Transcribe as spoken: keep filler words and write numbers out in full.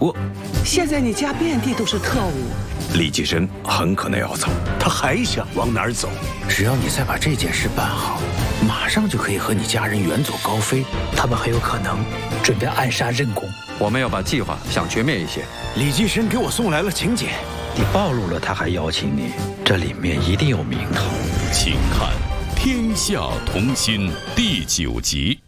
过。 现在你家遍地都是特务， 李济深很可能要走， 他还想往哪儿走？ 只要你再把这件事办好，马上就可以和你家人远走高飞。 他们很有可能准备暗杀任公。 我们要把计划想全面一些。 李济深给我送来了请柬， 你暴露了，他还邀请你，这里面一定有名堂。 请看《天下同心》第九集。